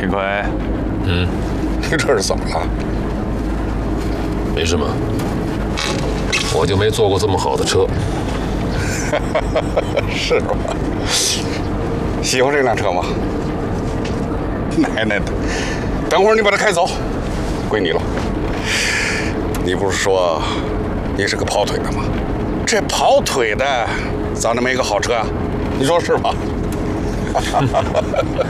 天奎， 你这是怎么了？ 没什么，我就没坐过这么好的车。 是吧？喜欢这辆车吗？奶奶的！等会儿你把它开走，归你了。你不是说你是个跑腿的吗？这跑腿的咋能没个好车啊？你说是吧？